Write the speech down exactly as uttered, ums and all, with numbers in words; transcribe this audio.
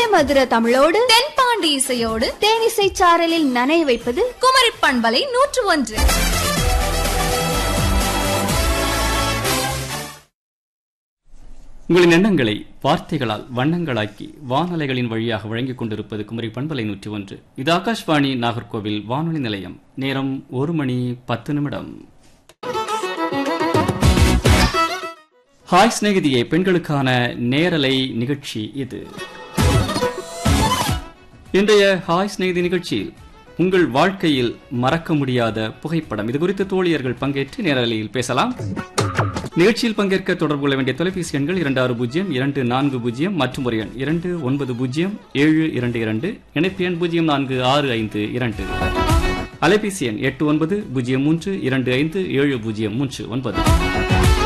மதுர தமிழோடு தென்பாண்டி இசையோடு தேனிசை சாரலில் நனைய வைப்பது குமரி பண்பலை நூற்று ஒன்று. உங்களின் எண்ணங்களை வார்த்தைகளால் வண்ணங்களாக்கி வானலைகளின் வழியாக வழங்கிக் கொண்டிருப்பது குமரி பண்பலை நூற்றி ஒன்று. இது ஆகாஷ்வாணி நாகர்கோவில் வானொலி நிலையம். நேரம் ஒரு மணி பத்து நிமிடம். ஹாய் சிநேகிதியே, பெண்களுக்கான நேரலை நிகழ்ச்சி இது. இன்றைய ஹாய் சிநேகிதி நிகழ்ச்சியில் உங்கள் வாழ்க்கையில் மறக்க முடியாத புகைப்படம், இது குறித்து தோழியர்கள் பங்கேற்று நேரலையில் பேசலாம். நிகழ்ச்சியில் பங்கேற்க தொடர்பு கொள்ள வேண்டிய தொலைபேசி எண்கள் இரண்டு ஆறு பூஜ்ஜியம் இரண்டு நான்கு பூஜ்ஜியம் மற்றும் ஒரு எண் இரண்டு ஒன்பது பூஜ்ஜியம் ஏழு இரண்டு இரண்டு, இணைப்பு எண் பூஜ்ஜியம் நான்கு ஆறு ஐந்து இரண்டு, அலைபேசி எண் எட்டு ஒன்பது பூஜ்ஜியம் மூன்று இரண்டு ஐந்து ஏழு பூஜ்ஜியம் மூன்று ஒன்பது.